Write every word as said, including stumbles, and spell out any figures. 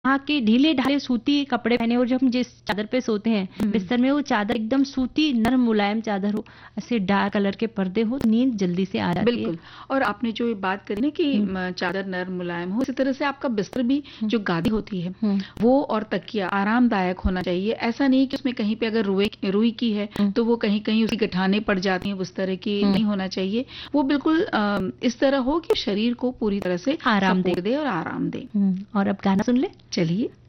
हाँ के ढीले ढाले सूती कपड़े पहने और जब हम जिस चादर पे सोते हैं हम्म। बिस्तर में, वो चादर एकदम सूती नरम मुलायम चादर हो, ऐसे डार्क कलर के पर्दे हो, नींद जल्दी से आ जाती है। बिल्कुल। और आपने जो ये बात करी ना कि हम्म, म, चादर नरम मुलायम हो, इसी तरह से आपका बिस्तर भी हम्म, जो गादी होती है हम्म, वो और तकिया आरामदायक होना चाहिए। ऐसा नहीं कि उसमें कहीं पे अगर रुई रुई की है हम्म, तो वो कहीं कहीं उसकी गठाने पड़ जाती हैं, उस तरह की हम्म, नहीं होना चाहिए। वो बिल्कुल अ, इस तरह हो कि शरीर को पूरी तरह से आराम दे। सपोर्ट दे और आराम दे। हम्म, और अब गाना सुन ले। चलिए।